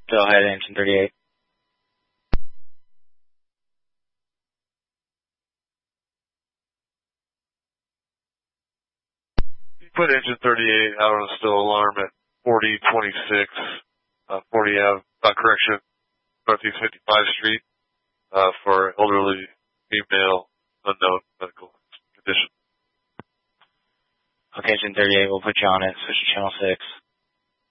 Go ahead, engine 38. Put engine 38 out on a still alarm at 4026, 40 Ave, correction, Northeast 55th Street, for elderly female unknown medical condition. Okay, engine 38, we'll put you on it. Switch to channel 6.